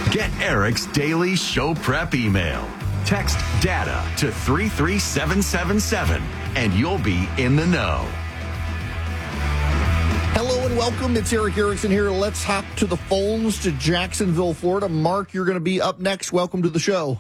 Get Eric's daily show prep email. Text DATA to 33777 and you'll be in the know. Hello and welcome. It's Eric Erickson here. Let's hop to the phones to Jacksonville, Florida. Mark, you're going to be up next. Welcome to the show.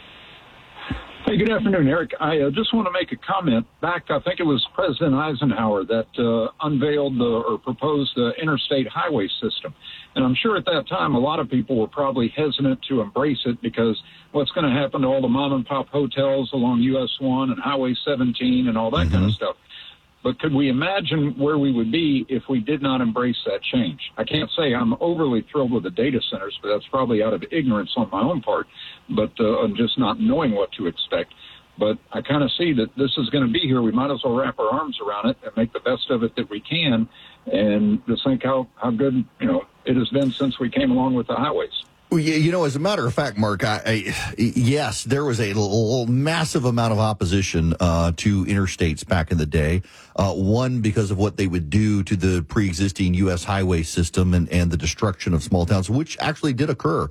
Hey, good afternoon, Eric. I just want to make a comment. Back, I think it was President Eisenhower that unveiled or proposed the interstate highway system. And I'm sure at that time a lot of people were probably hesitant to embrace it because what's going to happen to all the mom-and-pop hotels along US 1 and Highway 17 and all that kind of stuff. But could we imagine where we would be if we did not embrace that change? I can't say I'm overly thrilled with the data centers, but that's probably out of ignorance on my own part, but just not knowing what to expect. But I kind of see that this is going to be here. We might as well wrap our arms around it and make the best of it that we can, and just think how good it has been since we came along with the highways. Well, as a matter of fact, Mark, yes, there was a massive amount of opposition to interstates back in the day. One, because of what they would do to the pre-existing U.S. highway system and the destruction of small towns, which actually did occur.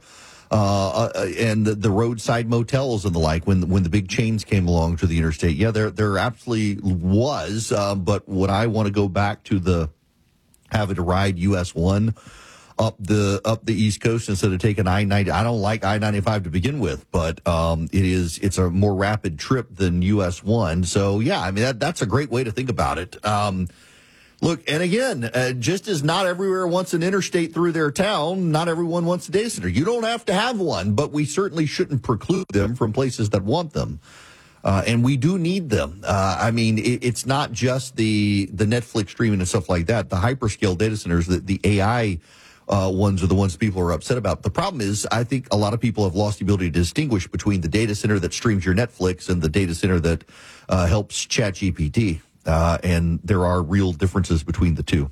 And the roadside motels and the like, when the big chains came along to the interstate. Yeah, there absolutely was. But when I want to go back to having to ride US 1 up the East Coast instead of taking I-90. I don't like I-95 to begin with, but it's a more rapid trip than US 1. So yeah, I mean that's a great way to think about it. Look, and again, just as not everywhere wants an interstate through their town, not everyone wants a data center. You don't have to have one, but we certainly shouldn't preclude them from places that want them. And we do need them. I mean, it's not just the Netflix streaming and stuff like that. The hyperscale data centers, the AI ones are the ones people are upset about. The problem is, I think a lot of people have lost the ability to distinguish between the data center that streams your Netflix and the data center that helps ChatGPT. And there are real differences between the two.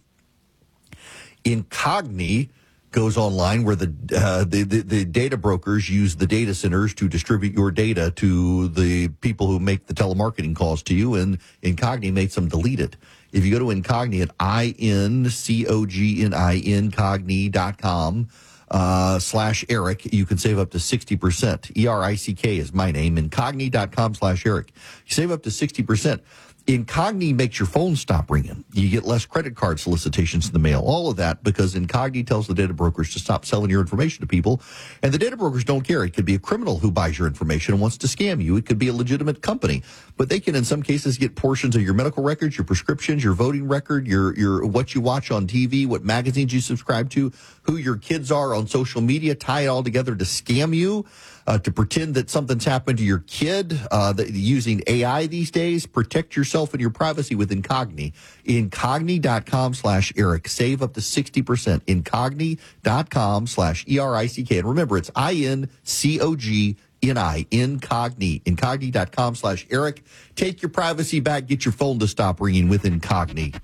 Incogni goes online where the data brokers use the data centers to distribute your data to the people who make the telemarketing calls to you, and Incogni makes them delete it. If you go to Incogni at incogni.com /Eric, you can save up to 60%. ERICK is my name. Incogni.com/Eric. You save up to 60%. Incogni makes your phone stop ringing. You get less credit card solicitations in the mail. All of that because Incogni tells the data brokers to stop selling your information to people. And the data brokers don't care. It could be a criminal who buys your information and wants to scam you. It could be a legitimate company. But they can, in some cases, get portions of your medical records, your prescriptions, your voting record, your what you watch on TV, what magazines you subscribe to, who your kids are on social media, tie it all together to scam you. To pretend that something's happened to your kid, using AI these days. Protect yourself and your privacy with Incogni. Incogni.com/Eric. Save up to 60%. Incogni.com/ERICK. And remember, it's INCOGNI. Incogni. Incogni.com/Eric. Take your privacy back. Get your phone to stop ringing with Incogni.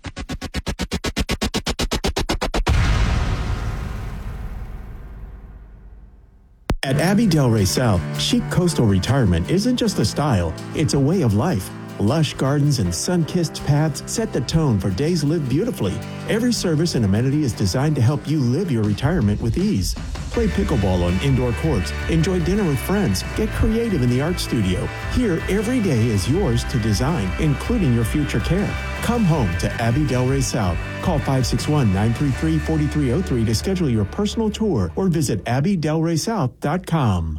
At Abbey Delray South, chic coastal retirement isn't just a style, it's a way of life. Lush gardens and sun-kissed paths set the tone for days lived beautifully. Every service and amenity is designed to help you live your retirement with ease. Play pickleball on indoor courts, enjoy dinner with friends, get creative in the art studio. Here, every day is yours to design, including your future care. Come home to Abbey Delray South. Call 561-933-4303 to schedule your personal tour or visit abbeydelraysouth.com.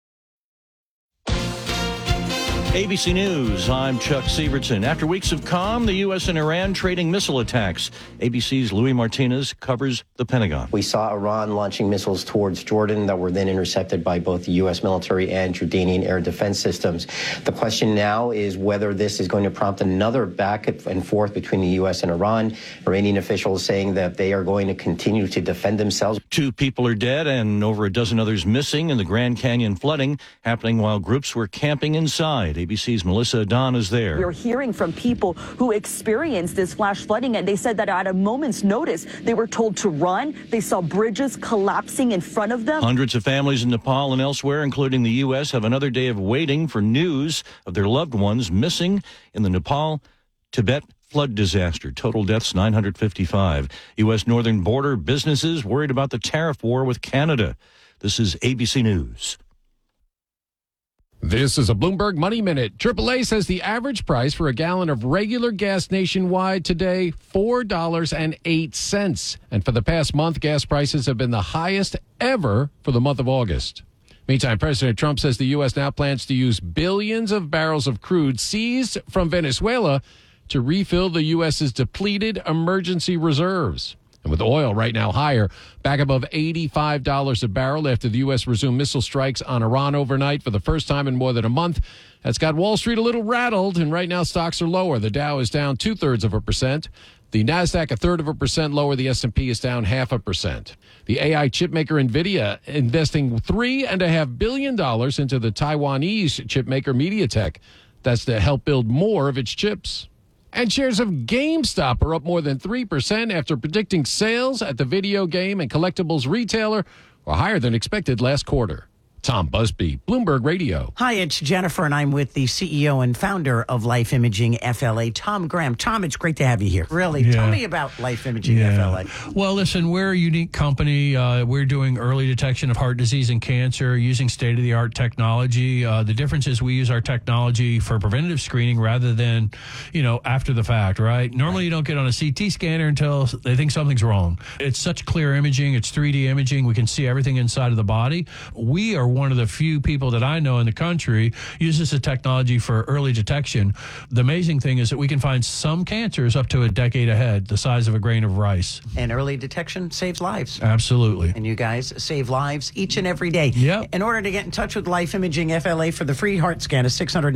ABC News, I'm Chuck Sievertson. After weeks of calm, the U.S. and Iran trading missile attacks. ABC's Louis Martinez covers the Pentagon. We saw Iran launching missiles towards Jordan that were then intercepted by both the U.S. military and Jordanian air defense systems. The question now is whether this is going to prompt another back and forth between the U.S. and Iran. Iranian officials saying that they are going to continue to defend themselves. 2 people are dead and over a dozen others missing in the Grand Canyon flooding, happening while groups were camping inside. ABC's Melissa Adon is there. We're hearing from people who experienced this flash flooding, and they said that at a moment's notice, they were told to run. They saw bridges collapsing in front of them. Hundreds of families in Nepal and elsewhere, including the U.S., have another day of waiting for news of their loved ones missing in the Nepal Tibet flood disaster. Total deaths 955. U.S. northern border businesses worried about the tariff war with Canada. This is ABC News. This is a Bloomberg Money Minute. AAA says the average price for a gallon of regular gas nationwide today, $4.08. And for the past month, gas prices have been the highest ever for the month of August. Meantime, President Trump says the U.S. now plans to use billions of barrels of crude seized from Venezuela to refill the U.S.'s depleted emergency reserves. And with oil right now higher, back above $85 a barrel after the U.S. resumed missile strikes on Iran overnight for the first time in more than a month. That's got Wall Street a little rattled, and right now stocks are lower. The Dow is down 0.2%. The NASDAQ 0.3% lower. The S&P is down 0.5%. The AI chipmaker NVIDIA investing $3.5 billion into the Taiwanese chipmaker MediaTek. That's to help build more of its chips. And shares of GameStop are up more than 3% after predicting sales at the video game and collectibles retailer were higher than expected last quarter. Tom Busby, Bloomberg Radio. Hi, it's Jennifer, and I'm with the CEO and founder of Life Imaging FLA, Tom Graham. Tom, it's great to have you here. Really, tell me about Life Imaging FLA. Well, listen, we're a unique company. We're doing early detection of heart disease and cancer using state-of-the-art technology. The difference is we use our technology for preventative screening rather than, after the fact, right? Normally, you don't get on a CT scanner until they think something's wrong. It's such clear imaging. It's 3D imaging. We can see everything inside of the body. We are one of the few people that I know in the country uses the technology for early detection. The amazing thing is that we can find some cancers up to a decade ahead, the size of a grain of rice. And early detection saves lives. Absolutely. And you guys save lives each and every day. Yep. In order to get in touch with Life Imaging FLA for the free heart scan, a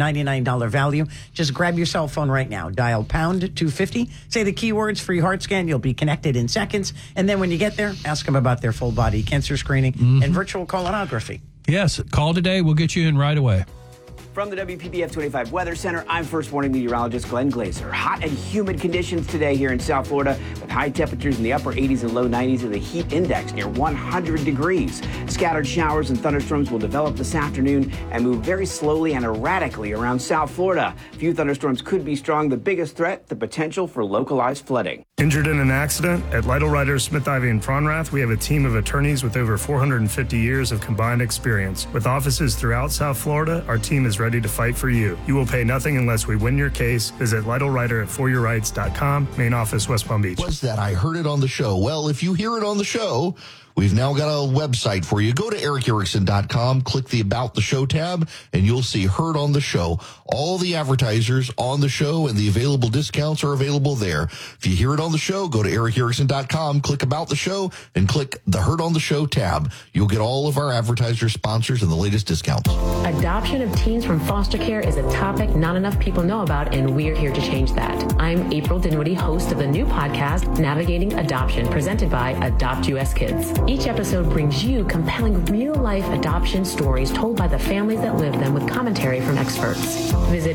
$699 value, just grab your cell phone right now. Dial pound 250, say the keywords free heart scan. You'll be connected in seconds. And then when you get there, ask them about their full body cancer screening and virtual colonography. Yes, call today. We'll get you in right away. From the WPBF 25 Weather Center, I'm First Warning Meteorologist Glenn Glazer. Hot and humid conditions today here in South Florida with high temperatures in the upper 80s and low 90s and the heat index near 100 degrees. Scattered showers and thunderstorms will develop this afternoon and move very slowly and erratically around South Florida. A few thunderstorms could be strong. The biggest threat, the potential for localized flooding. Injured in an accident? At Lytle Writers, Smith, Ivey, and Fronrath, we have a team of attorneys with over 450 years of combined experience. With offices throughout South Florida, our team is ready to fight for you. You will pay nothing unless we win your case. Visit LytleWriter at foryourrights.com. Main office, West Palm Beach. Was that I heard it on the show? Well, if you hear it on the show, we've now got a website for you. Go to ericerickson.com, click the About the Show tab, and you'll see Heard on the Show. All the advertisers on the show and the available discounts are available there. If you hear it on the show, go to ericerickson.com, click About the Show, and click the Heard on the Show tab. You'll get all of our advertiser sponsors and the latest discounts. Adoption of teens from foster care is a topic not enough people know about, and we're here to change that. I'm April Dinwiddie, host of the new podcast, Navigating Adoption, presented by Adopt US Kids. Each episode brings you compelling real-life adoption stories told by the families that live them with commentary from experts. Visit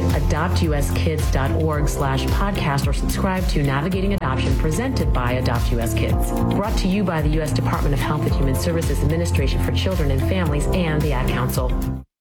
adoptuskids.org/podcast or subscribe to Navigating Adoption presented by Adopt US Kids. Brought to you by the U.S. Department of Health and Human Services Administration for Children and Families and the Ad Council.